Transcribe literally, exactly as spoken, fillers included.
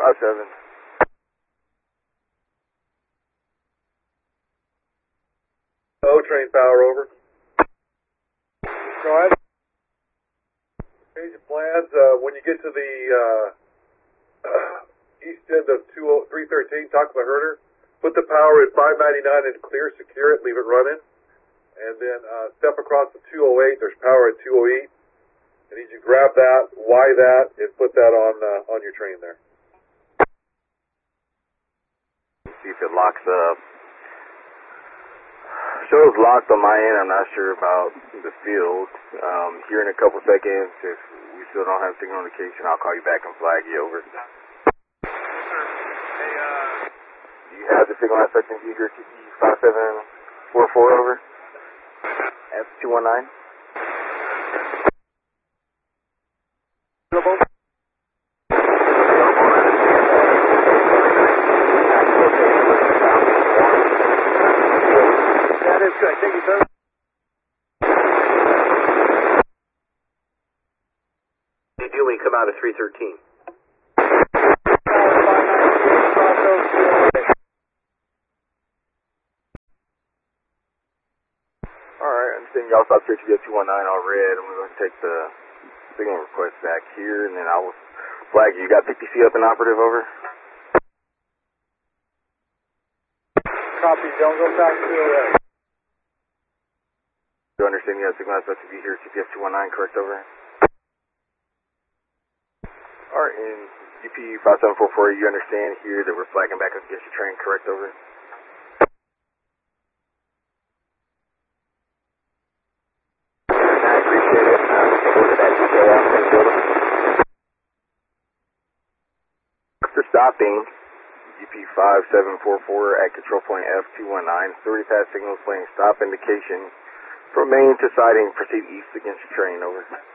five seven. O train power over. Go ahead. Change of plans. Uh, when you get to the uh, east end of three thirteen, talk to the herder. Put the power at five ninety-nine and clear, secure it, leave it running. And then uh, step across to two oh eight. There's power at two oh eight. I need you to grab that, Y that, and put that on uh, on your train there. See if it locks up. Show's locked on my end. I'm not sure about the field. Um, here in a couple seconds, if we still don't have signal indication, I'll call you back and flag you over. Hey, uh... Do you have the signal aspect in here, T P five seven four four over? F two one nine? That is good. Thank you, sir. You do when you come out of three thirteen. Alright, I understand y'all stopped here to get two one nine all red. I'm going to take the signal request back here, and then I will flag you. You got P P C up and operative over? Copy. Don't go back to uh, Do you understand you have signal aspect to be here, C P F two one nine, correct over? Alright, and U P five seven four four, you understand here that we're flagging back up against your train, correct over? I appreciate it. Uh, we'll get that detail out in the building. After stopping U P five seven four four at control point F two one nine, thirty pass signals playing stop indication from main to siding, proceed east against your train, over.